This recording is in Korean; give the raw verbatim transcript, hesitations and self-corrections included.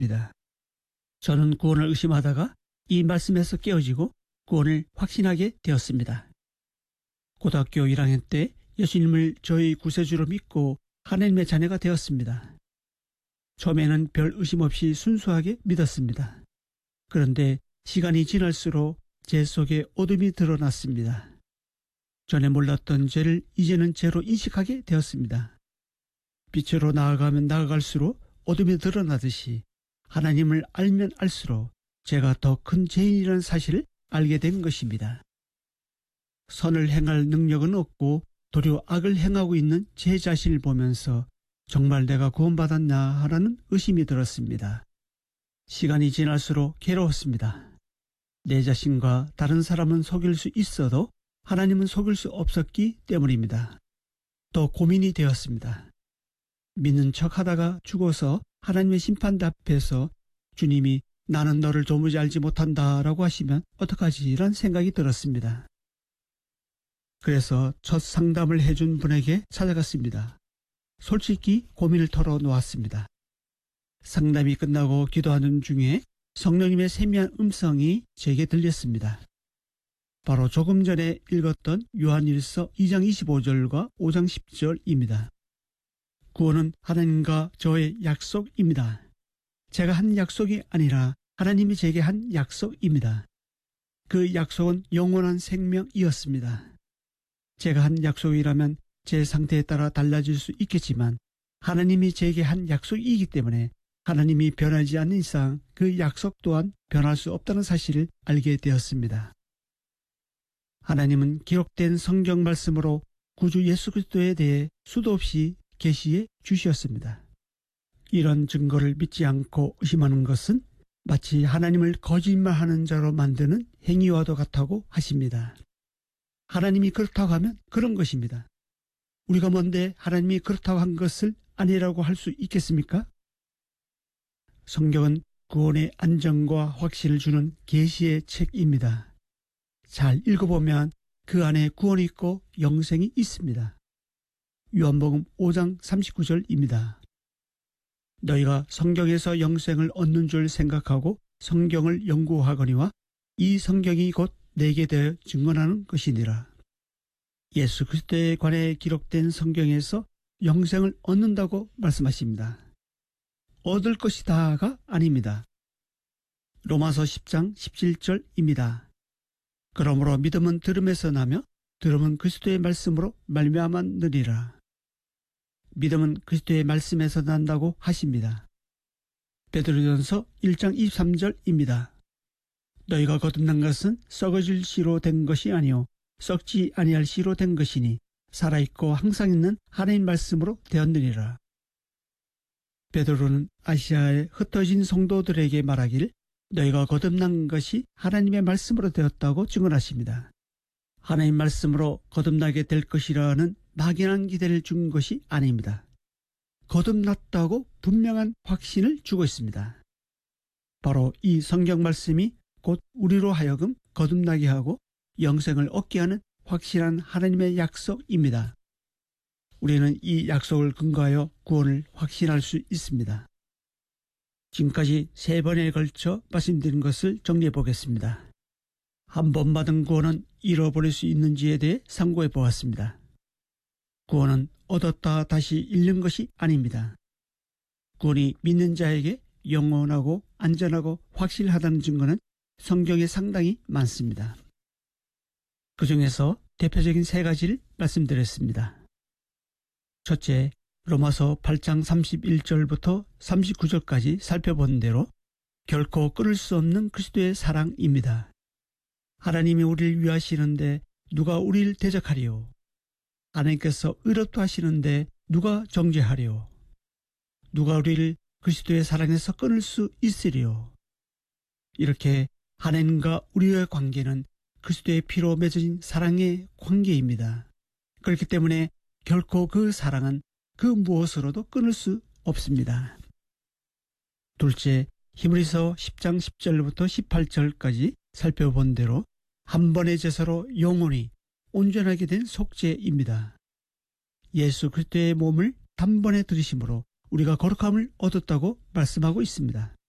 저는 구원을 의심하다가 이 말씀에서 깨어지고 구원을 확신하게 되었습니다. 고등학교 일 학년 때 예수님을 저희 구세주로 믿고 하나님의 자녀가 되었습니다. 처음에는 별 의심 없이 순수하게 믿었습니다. 그런데 시간이 지날수록 제 속에 어둠이 드러났습니다. 전에 몰랐던 죄를 이제는 죄로 인식하게 되었습니다. 빛으로 나아가면 나아갈수록 어둠이 드러나듯이 하나님을 알면 알수록 제가 더 큰 죄인이라는 사실을 알게 된 것입니다. 선을 행할 능력은 없고 도리어 악을 행하고 있는 제 자신을 보면서 정말 내가 구원받았나 하라는 의심이 들었습니다. 시간이 지날수록 괴로웠습니다. 내 자신과 다른 사람은 속일 수 있어도 하나님은 속일 수 없었기 때문입니다. 또 고민이 되었습니다. 믿는 척하다가 죽어서 하나님의 심판대 앞에서 주님이 나는 너를 도무지 알지 못한다 라고 하시면 어떡하지라는 생각이 들었습니다. 그래서 첫 상담을 해준 분에게 찾아갔습니다. 솔직히 고민을 털어놓았습니다. 상담이 끝나고 기도하는 중에 성령님의 세미한 음성이 제게 들렸습니다. 바로 조금 전에 읽었던 요한일서 이 장 이십오 절과 오 장 십 절입니다. 구원은 하나님과 저의 약속입니다. 제가 한 약속이 아니라 하나님이 제게 한 약속입니다. 그 약속은 영원한 생명이었습니다. 제가 한 약속이라면 제 상태에 따라 달라질 수 있겠지만 하나님이 제게 한 약속이기 때문에 하나님이 변하지 않는 이상 그 약속 또한 변할 수 없다는 사실을 알게 되었습니다. 하나님은 기록된 성경 말씀으로 구주 예수 그리스도에 대해 수도 없이 계시해 주셨습니다. 이런 증거를 믿지 않고 의심하는 것은 마치 하나님을 거짓말하는 자로 만드는 행위와도 같다고 하십니다. 하나님이 그렇다고 하면 그런 것입니다. 우리가 뭔데 하나님이 그렇다고 한 것을 아니라고 할 수 있겠습니까? 성경은 구원의 안정과 확신을 주는 계시의 책입니다. 잘 읽어보면 그 안에 구원이 있고 영생이 있습니다. 요한복음 오 장 삼십구 절입니다. 너희가 성경에서 영생을 얻는 줄 생각하고 성경을 연구하거니와 이 성경이 곧 내게 대해 증언하는 것이니라. 예수 그리스도에 관해 기록된 성경에서 영생을 얻는다고 말씀하십니다. 얻을 것이다가 아닙니다. 로마서 십 장 십칠 절입니다. 그러므로 믿음은 들음에서 나며 들음은 그리스도의 말씀으로 말미암았느니라. 믿음은 그리스도의 말씀에서 난다고 하십니다. 베드로전서 일 장 이십삼 절입니다. 너희가 거듭난 것은 썩어질 씨로 된 것이 아니요 썩지 아니할 씨로 된 것이니 살아있고 항상 있는 하나님 말씀으로 되었느니라. 베드로는 아시아에 흩어진 성도들에게 말하기를 너희가 거듭난 것이 하나님의 말씀으로 되었다고 증언하십니다. 하나님 말씀으로 거듭나게 될 것이라는 막연한 기대를 준 것이 아닙니다. 거듭났다고 분명한 확신을 주고 있습니다. 바로 이 성경 말씀이 곧 우리로 하여금 거듭나게 하고 영생을 얻게 하는 확실한 하나님의 약속입니다. 우리는 이 약속을 근거하여 구원을 확신할 수 있습니다. 지금까지 세 번에 걸쳐 말씀드린 것을 정리해 보겠습니다. 한 번 받은 구원은 잃어버릴 수 있는지에 대해 상고해 보았습니다. 구원은 얻었다 다시 잃는 것이 아닙니다. 구원이 믿는 자에게 영원하고 안전하고 확실하다는 증거는 성경에 상당히 많습니다. 그 중에서 대표적인 세 가지를 말씀드렸습니다. 첫째, 로마서 팔 장 삼십일 절부터 삼십구 절까지 살펴본 대로 결코 끊을 수 없는 그리스도의 사랑입니다. 하나님이 우리를 위하시는데 누가 우리를 대적하리요? 하나님께서 의롭다 하시는데 누가 정죄하리요? 누가 우리를 그리스도의 사랑에서 끊을 수 있으리요? 이렇게 하나님과 우리의 관계는 그리스도의 피로 맺어진 사랑의 관계입니다. 그렇기 때문에 결코 그 사랑은 그 무엇으로도 끊을 수 없습니다. 둘째, 히브리서 십 장 십 절부터 십팔 절까지 살펴본 대로 한 번의 제사로 영원히 온전하게 된 속죄입니다. 예수 그리스도의 몸을 단번에 들이심으로 우리가 거룩함을 얻었다고 말씀하고 있습니다.